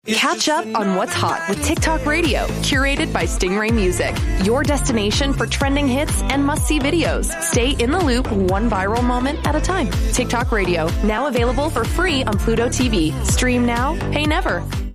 Catch up on what's hot with TikTok Radio, curated by Stingray Music. Your destination for trending hits and must-see videos. Stay in the loop, one viral moment at a time. TikTok Radio, now available for free on Pluto TV. Stream now, pay never.